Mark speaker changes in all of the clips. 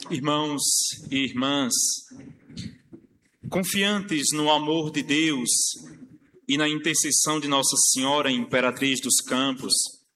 Speaker 1: Irmãos e irmãs, confiantes no amor de Deus e na intercessão de Nossa Senhora, Imperatriz dos Campos,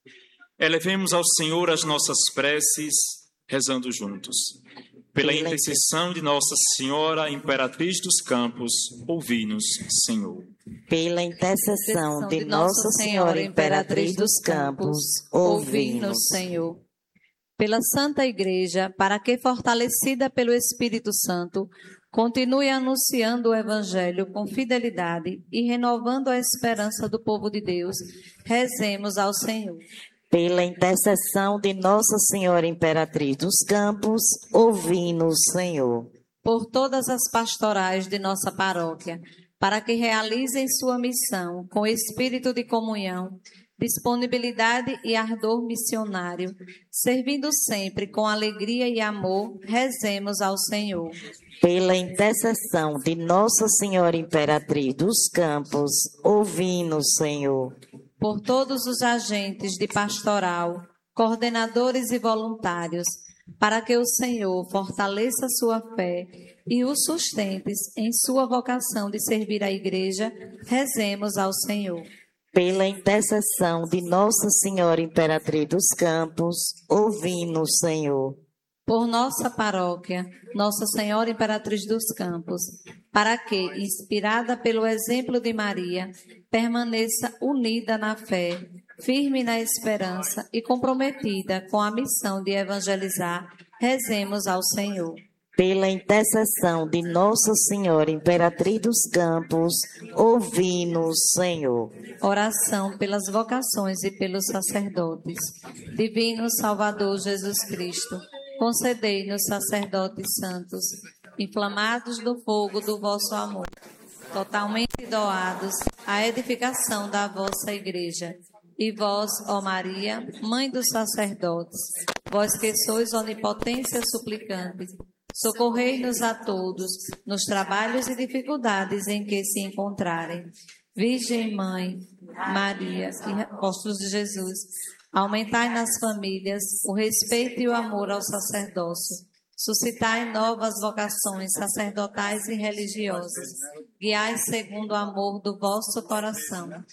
Speaker 1: elevemos ao Senhor as nossas preces, rezando juntos. Pela intercessão de Nossa Senhora, Imperatriz dos Campos, ouvi-nos, Senhor.
Speaker 2: Pela intercessão de Nossa Senhora, Imperatriz dos Campos, ouvi-nos, Senhor.
Speaker 3: Pela Santa Igreja, para que, fortalecida pelo Espírito Santo, continue anunciando o Evangelho com fidelidade e renovando a esperança do povo de Deus, rezemos ao Senhor.
Speaker 2: Pela intercessão de Nossa Senhora Imperatriz dos Campos, ouvi-nos, Senhor.
Speaker 3: Por todas as pastorais de nossa paróquia, para que realizem sua missão com espírito de comunhão, disponibilidade e ardor missionário, servindo sempre com alegria e amor, rezemos ao Senhor.
Speaker 2: Pela intercessão de Nossa Senhora Imperatriz dos Campos, ouvi-nos, Senhor.
Speaker 3: Por todos os agentes de pastoral, coordenadores e voluntários, para que o Senhor fortaleça sua fé e o sustente em sua vocação de servir a Igreja, rezemos ao Senhor.
Speaker 2: Pela intercessão de Nossa Senhora Imperatriz dos Campos, ouvi-nos, Senhor.
Speaker 3: Por nossa paróquia, Nossa Senhora Imperatriz dos Campos, para que, inspirada pelo exemplo de Maria, permaneça unida na fé, firme na esperança e comprometida com a missão de evangelizar, rezemos ao Senhor.
Speaker 2: Pela intercessão de Nossa Senhora Imperatriz dos Campos, ouvi-nos, Senhor.
Speaker 3: Oração pelas vocações e pelos sacerdotes. Divino Salvador Jesus Cristo, concedei-nos, sacerdotes santos, inflamados do fogo do vosso amor, totalmente doados à edificação da vossa Igreja. E vós, ó Maria, Mãe dos sacerdotes, vós que sois onipotência suplicante, socorrei-nos a todos nos trabalhos e dificuldades em que se encontrarem. Virgem Mãe, Maria, apóstolos de Jesus, aumentai nas famílias o respeito e o amor ao sacerdócio. Suscitai novas vocações sacerdotais e religiosas. Guiai segundo o amor do vosso coração.